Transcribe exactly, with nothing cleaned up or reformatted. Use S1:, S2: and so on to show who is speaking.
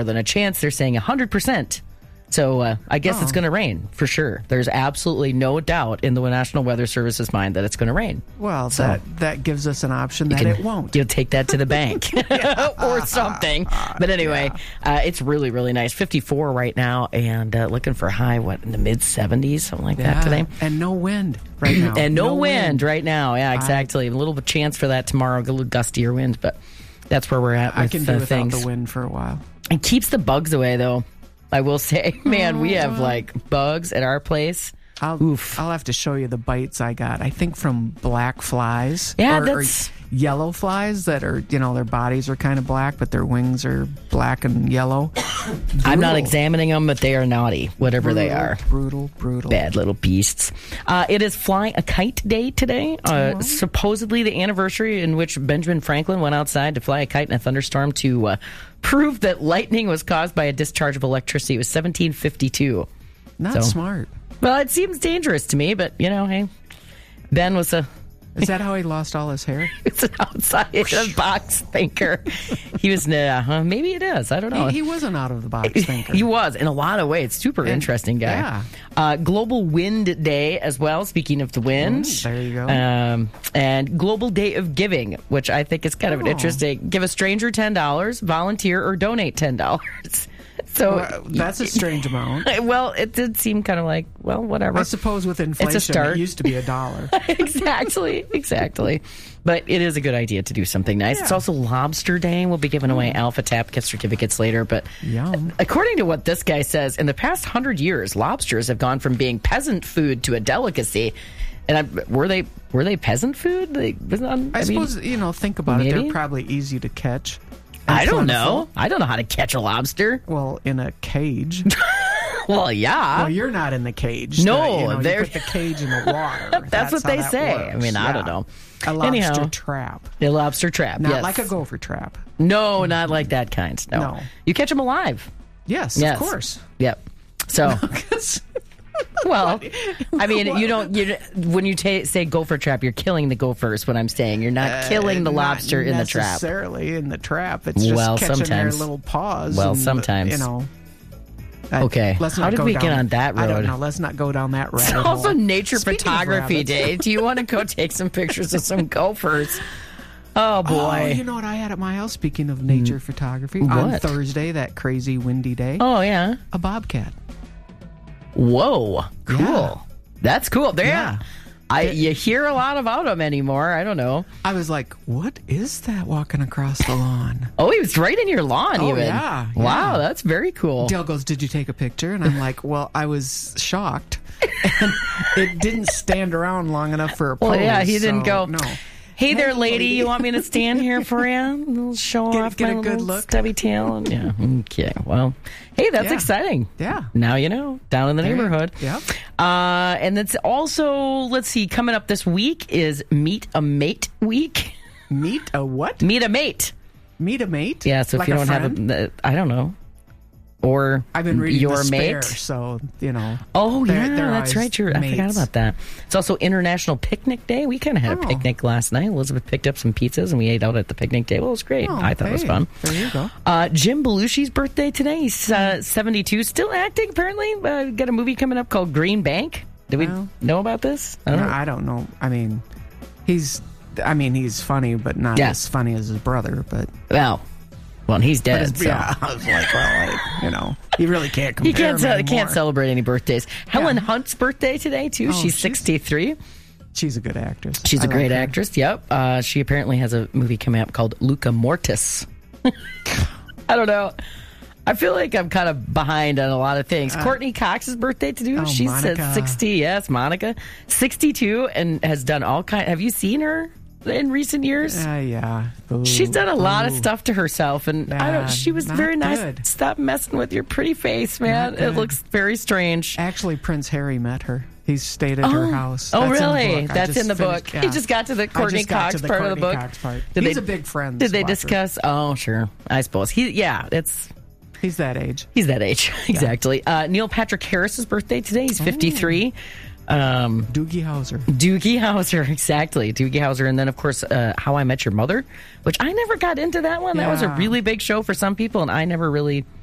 S1: more than a chance. They're saying one hundred percent. So uh, I guess
S2: Oh.
S1: it's going to rain for sure. There's absolutely no doubt in the National Weather Service's mind that it's going to rain.
S2: Well,
S1: So-
S2: that that gives us an option that
S1: can-
S2: it won't.
S1: You'll take that to the bank or something. But anyway, uh, it's really, really nice. fifty-four right now and uh, looking for a high, what, in the mid seventies, something like that today.
S2: And no wind right now.
S1: And no, wind, right now. Yeah, exactly. A little bit chance for that tomorrow, a little gustier wind, but that's where we're at with
S2: I can do
S1: uh,
S2: without
S1: things.
S2: the wind for a while.
S1: It keeps the bugs away, though. I will say, man, we have like bugs at our place.
S2: I'll,
S1: Oof.
S2: I'll have to show you the bites I got. I think from black flies.
S1: Yeah,
S2: or,
S1: that's-
S2: or yellow flies that are, you know, their bodies are kind of black, but their wings are black and yellow.
S1: I'm not
S2: Brutal.
S1: examining them, but they are naughty, whatever they are.
S2: Brutal, brutal.
S1: Bad little beasts. Uh, it is Fly a Kite Day today. Uh, supposedly the anniversary in which Benjamin Franklin went outside to fly a kite in a thunderstorm to uh, prove that lightning was caused by a discharge of electricity. It was seventeen fifty-two.
S2: Not
S1: So-
S2: smart.
S1: Well, it seems dangerous to me, but, you know, hey, Ben was a...
S2: Is that how he lost all his hair?
S1: It's an outside the box thinker. He was, uh, huh, maybe it is. I don't know.
S2: He, he was an out of the box thinker.
S1: He was in a lot of ways. Super interesting guy.
S2: yeah.
S1: Uh, Global Wind Day as well. Speaking of the wind,
S2: Mm, there you go.
S1: Um, and Global Day of Giving, which I think is kind of an
S2: Oh.
S1: interesting. Give a stranger ten dollars, volunteer, or donate ten dollars. So
S2: Well, that's a strange amount.
S1: well, it did seem kind of like, well, whatever.
S2: I suppose with inflation,
S1: start.
S2: it used to be a dollar.
S1: exactly, exactly. But it is a good idea to do something nice. It's
S2: Yeah.
S1: also Lobster Day. We'll be giving away Alpha Tap gift certificates later. But
S2: Yum.
S1: according to what this guy says, in the past hundred years, lobsters have gone from being peasant food to a delicacy. And I, were they were they peasant food? They, wasn't on-
S2: I,
S1: I mean,
S2: suppose, you know, think about it.
S1: maybe?
S2: They're probably easy to catch. and
S1: I don't
S2: plentiful.
S1: know. I don't know how to catch a lobster.
S2: Well, in a cage.
S1: Well, yeah.
S2: Well, you're not in the cage.
S1: No,
S2: The- you know,
S1: they're-
S2: you put the cage in the water.
S1: That's what
S2: how
S1: they
S2: that
S1: say.
S2: works.
S1: I mean, I
S2: Yeah.
S1: don't know.
S2: A lobster
S1: Anyhow.
S2: trap.
S1: a lobster trap.
S2: Not
S1: yes.
S2: like a gopher trap.
S1: No, not like that kind. No.
S2: No.
S1: You catch them alive.
S2: Yes,
S1: Yes.
S2: of course.
S1: Yep. So, well, I mean, you don't. You when you ta say gopher trap, you're killing the gophers. What I'm saying, you're not killing the
S2: Uh,
S1: lobster
S2: not
S1: in the trap.
S2: necessarily in the trap. It's just
S1: Well,
S2: catching
S1: sometimes.
S2: their little paws.
S1: Well,
S2: and,
S1: sometimes.
S2: You know. I-
S1: Okay.
S2: Let's
S1: How
S2: not
S1: did
S2: go
S1: we
S2: down,
S1: get on that
S2: I don't
S1: road?
S2: know. Let's not go down that rabbit
S1: It's
S2: hole.
S1: also Nature
S2: Speaking of
S1: Photography
S2: rabbits-
S1: Day. Do you want to go take some pictures of some gophers? Oh
S2: Oh,
S1: boy.
S2: you know what I had at my house? Speaking of nature photography, on
S1: Mm. What?
S2: Thursday, that crazy windy day,
S1: Oh yeah.
S2: a bobcat.
S1: Whoa. Cool.
S2: Yeah.
S1: That's cool. There.
S2: Yeah.
S1: I you hear a lot about them anymore. I don't know.
S2: I was like, "What is that walking across the lawn?"
S1: Oh, he was right in your lawn.
S2: Oh,
S1: even.
S2: yeah,
S1: Wow,
S2: yeah.
S1: that's very cool.
S2: Dale goes, "Did you take a picture?" And I'm like, "Well, I was shocked. And it didn't stand around long enough for a pose."
S1: Well, yeah, he didn't
S2: so,
S1: go.
S2: No.
S1: Hey there,
S2: Hey,
S1: lady.
S2: lady.
S1: You want me to stand here for you? We'll show
S2: Get-
S1: off
S2: get
S1: my
S2: a good
S1: little
S2: look.
S1: stubby tail. And, yeah. Okay. Well, hey, that's
S2: Yeah.
S1: exciting.
S2: Yeah.
S1: Now you know. Down in the
S2: There-
S1: neighborhood.
S2: yeah.
S1: Uh, and that's also, let's see, coming up this week is Meet a Mate Week.
S2: Meet a what?
S1: Meet a mate.
S2: Meet a mate?
S1: Yeah. So
S2: Like
S1: if you
S2: a
S1: don't
S2: friend?
S1: have a, I don't know. Or
S2: I've been reading
S1: your
S2: The Spare,
S1: mate.
S2: so you know.
S1: Oh
S2: they're-
S1: yeah,
S2: they're
S1: that's
S2: always
S1: right. You're, I forgot
S2: mates.
S1: about that. It's also International Picnic Day. We kind of had a
S2: Oh.
S1: picnic last night. Elizabeth picked up some pizzas and we ate out at the picnic table. It was great.
S2: Oh,
S1: I thought it was
S2: hey,
S1: fun.
S2: There you go.
S1: Uh, Jim Belushi's birthday today. He's uh, seventy-two, still acting. Apparently, uh, got a movie coming up called Green Bank. Did we
S2: Well,
S1: know about this? I don't
S2: No,
S1: know.
S2: I don't know. I mean, he's. I mean, he's funny, but not
S1: Yeah.
S2: as funny as his brother. But,
S1: Well, well, he's
S2: but
S1: dead.
S2: his-
S1: so.
S2: yeah, I was like, well, I, you know, you really can't compare.
S1: You can't
S2: him
S1: ce-
S2: anymore.
S1: can't celebrate any birthdays. Helen
S2: Yeah.
S1: Hunt's birthday today too.
S2: Oh,
S1: she's
S2: she's-
S1: sixty-three.
S2: She's a good actress.
S1: She's
S2: I
S1: a great
S2: like her.
S1: actress. Yep. Uh, she apparently has a movie coming up called Luca Mortis. I don't know. I feel like I'm kind of behind on a lot of things. Courtney Cox's birthday to do.
S2: oh,
S1: She's
S2: Monica.
S1: at sixty. Yes, Monica, sixty-two, and has done all kind. Have you seen her in recent years?
S2: Uh, yeah. Ooh,
S1: She's done a lot of
S2: ooh.
S1: stuff to herself, and I don't.
S2: Yeah,
S1: She was
S2: not
S1: very nice.
S2: good.
S1: Stop messing with your pretty face, man.
S2: Not
S1: It
S2: good.
S1: looks very strange.
S2: Actually, Prince Harry met her. He stayed at her house.
S1: Oh,
S2: That's in the
S1: really?
S2: book. I
S1: That's
S2: just
S1: in the
S2: finished-
S1: book.
S2: yeah.
S1: You just got to the
S2: I
S1: Courtney
S2: just got
S1: Cox
S2: to the
S1: part of the
S2: Courtney
S1: book.
S2: Cox part.
S1: Did
S2: He's
S1: they-
S2: a big friend.
S1: Did they discuss? Oh, sure. I suppose he. Yeah, it's.
S2: He's that age.
S1: He's that age. Exactly. Uh, Neil Patrick Harris's birthday today. He's fifty-three. Um,
S2: Doogie Howser.
S1: Doogie Howser. Exactly. Doogie Howser. And then, of course, uh, How I Met Your Mother, which I never got into that one. That was a
S2: Yeah.
S1: really big show for some people, and I never really